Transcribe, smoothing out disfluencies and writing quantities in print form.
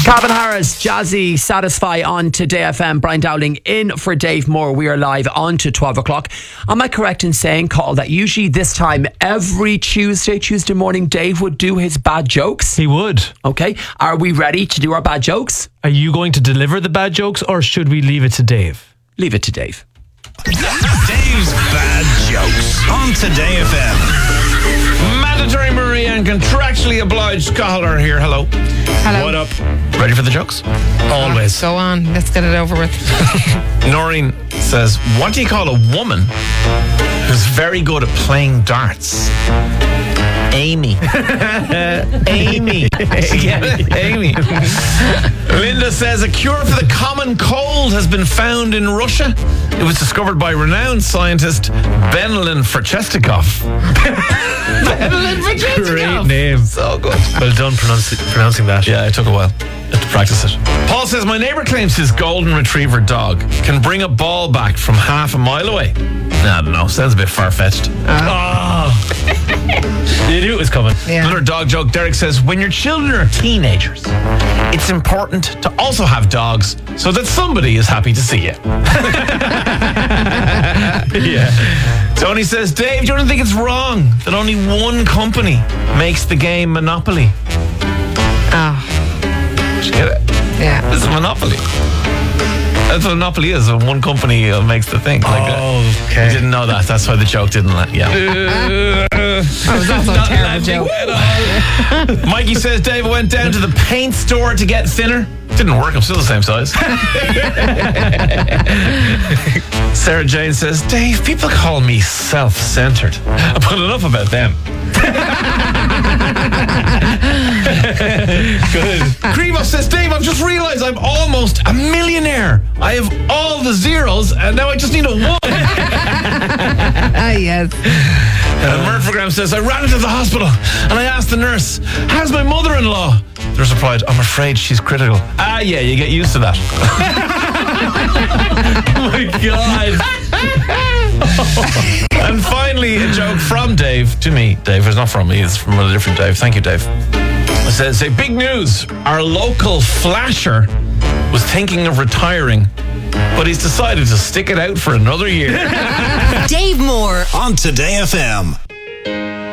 Calvin Harris, Jazzy, Satisfy on Today FM. Brian Dowling in for Dave Moore. We are live on to 12 o'clock. Am I correct in saying, Carl, that usually this time every Tuesday morning, Dave would do his bad jokes? He would. Okay. Are we ready to do our bad jokes? Are you going to deliver the bad jokes or should we leave it to Dave? Leave it to Dave. Dave's Bad Jokes on Today FM. Mandatory Marie and contractually obliged Caller here. Hello. Hello. What up? Ready for the jokes? Always. Go on, let's get it over with. Noreen says, what do you call a woman who's very good at playing darts? Amy. Amy. Amy. Linda says, a cure for the common cold has been found in Russia. It was discovered by renowned scientist Benelin Ferchestikov. Benelin Ferchestikov. Great name. So good. Well done pronouncing that. Yeah, it took a while to practice it. Paul says, my neighbour claims his golden retriever dog can bring a ball back from half a mile away. I don't know. Sounds a bit far-fetched. You knew it was coming. Yeah. Another dog joke. Derek says, when your children are teenagers, it's important to also have dogs so that somebody is happy to see you. Yeah. Tony says, Dave, do you think it's wrong that only one company makes the game Monopoly? Did you get it? Yeah. This is Monopoly. That's what Monopoly is. One company makes the thing. Like that. Okay. You didn't know that. That's why the joke didn't land. Yeah. That was also a terrible joke. Mikey says, Dave went down to the paint store to get thinner. Didn't work. I'm still the same size. Sarah Jane says, Dave, people call me self-centered. But enough about them. Good. Crevo says, Dave, I've just realized I'm almost a millionaire. I have all the zeros and now I just need a one. Yes. And Murphygram says, I ran into the hospital and I asked the nurse, how's my mother-in-law? The nurse replied, I'm afraid she's critical. Yeah, you get used to that. Oh my God. And finally, a joke from Dave to me. Dave, it's not from me, it's from a different Dave. Thank you, Dave. It says, big news. Our local flasher was thinking of retiring, but he's decided to stick it out for another year. Dave Moore On Today FM.